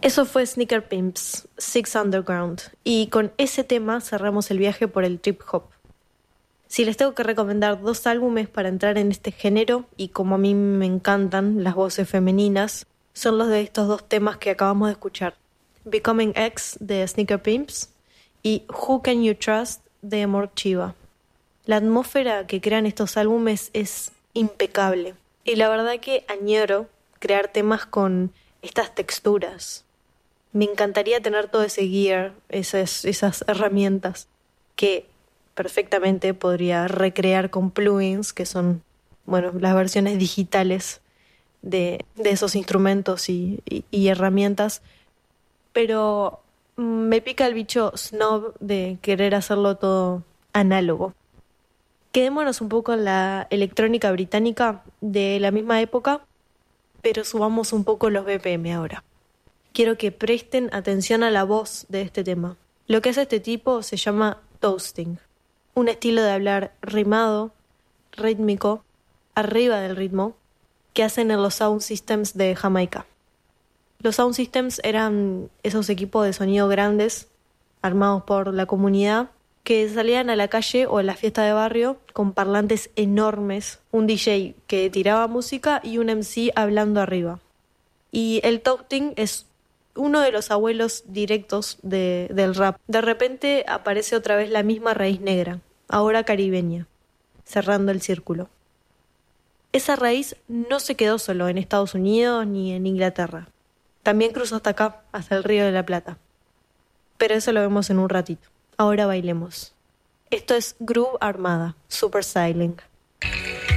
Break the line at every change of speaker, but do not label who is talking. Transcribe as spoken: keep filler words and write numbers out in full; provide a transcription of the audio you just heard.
Eso fue Sneaker Pimps, Six Underground, y con ese tema cerramos el viaje por el trip hop. Si les tengo que recomendar dos álbumes para entrar en este género, y como a mí me encantan las voces femeninas, son los de estos dos temas que acabamos de escuchar: Becoming X de Sneaker Pimps y Who Can You Trust de Amor Chiva. La atmósfera que crean estos álbumes es impecable, y la verdad que añoro crear temas con estas texturas. Me encantaría tener todo ese gear, esas, esas herramientas que perfectamente podría recrear con plugins, que son, bueno, las versiones digitales de, de esos instrumentos y, y, y herramientas. Pero me pica el bicho snob de querer hacerlo todo análogo. Quedémonos un poco en la electrónica británica de la misma época, pero subamos un poco los B P M ahora. Quiero que presten atención a la voz de este tema. Lo que hace este tipo se llama toasting, un estilo de hablar rimado, rítmico, arriba del ritmo, que hacen en los sound systems de Jamaica. Los sound systems eran esos equipos de sonido grandes, armados por la comunidad, que salían a la calle o a la fiesta de barrio con parlantes enormes, un D J que tiraba música y un M C hablando arriba. Y el toasting es uno de los abuelos directos de, del rap. De repente aparece otra vez la misma raíz negra, ahora caribeña, cerrando el círculo. Esa raíz no se quedó solo en Estados Unidos ni en Inglaterra. También cruzó hasta acá, hasta el Río de la Plata. Pero eso lo vemos en un ratito. Ahora bailemos. Esto es Groove Armada, Super Styling.